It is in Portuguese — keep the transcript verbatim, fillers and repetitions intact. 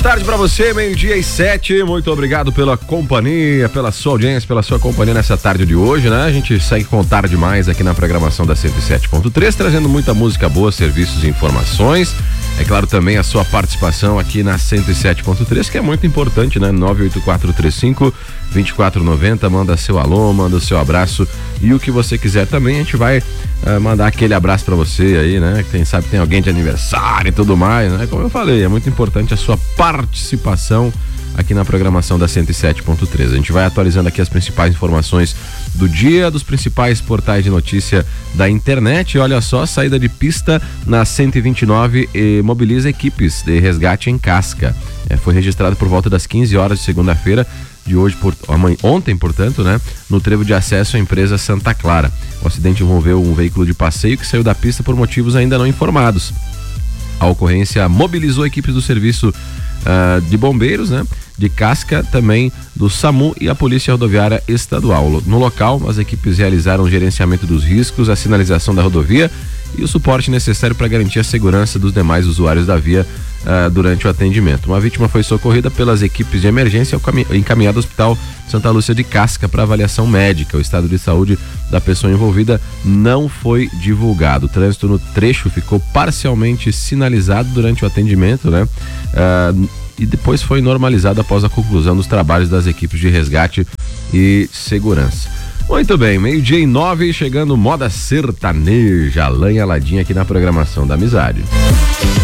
Tarde pra você, meio-dia e sete. Muito obrigado pela companhia, pela sua audiência, pela sua companhia nessa tarde de hoje, né? A gente segue com tarde demais aqui na programação da cento e sete ponto três, trazendo muita música boa, serviços e informações. É claro, também a sua participação aqui na cento e sete ponto três, que é muito importante, né? nove oito quatro três cinco, dois quatro nove zero, manda seu alô, manda o seu abraço e o que você quiser também. A gente vai uh, mandar aquele abraço pra você aí, né? Quem sabe tem alguém de aniversário e tudo mais, né? Como eu falei, é muito importante a sua participação aqui na programação da cento e sete ponto três. A gente vai atualizando aqui as principais informações do dia, dos principais portais de notícia da internet. E olha só, saída de pista na cento e vinte e nove e mobiliza equipes de resgate em Casca. É, foi registrado por volta das quinze horas de segunda-feira de hoje, por, ontem, portanto, né, no trevo de acesso à empresa Santa Clara. O acidente envolveu um veículo de passeio que saiu da pista por motivos ainda não informados. A ocorrência mobilizou equipes do serviço uh, de bombeiros, né, de Casca, também do SAMU e a Polícia Rodoviária Estadual. No local, as equipes realizaram o gerenciamento dos riscos, a sinalização da rodovia e o suporte necessário para garantir a segurança dos demais usuários da via uh, durante o atendimento. Uma vítima foi socorrida pelas equipes de emergência e encaminhada ao Hospital Santa Lúcia de Casca para avaliação médica. O estado de saúde da pessoa envolvida não foi divulgado. O trânsito no trecho ficou parcialmente sinalizado durante o atendimento, né? Uh, e depois foi normalizado após a conclusão dos trabalhos das equipes de resgate e segurança. Muito bem, meio-dia e nove, chegando moda sertaneja, Alain Aladinha aqui na programação da Amizade.